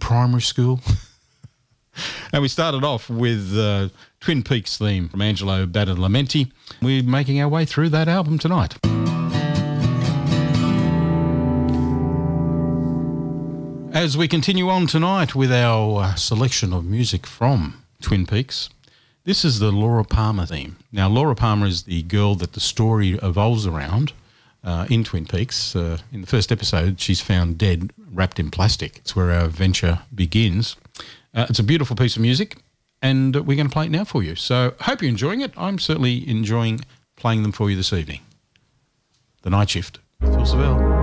primary school. And we started off with Twin Peaks theme from Angelo Badalamenti. We're making our way through that album tonight. As we continue on tonight with our selection of music from Twin Peaks, this is the Laura Palmer theme. Now, Laura Palmer is the girl that the story evolves around in Twin Peaks. In the first episode, she's found dead, wrapped in plastic. It's where our adventure begins. It's a beautiful piece of music, and we're going to play it now for you. So hope you're enjoying it. I'm certainly enjoying playing them for you this evening. The Night Shift with Phil Savelle.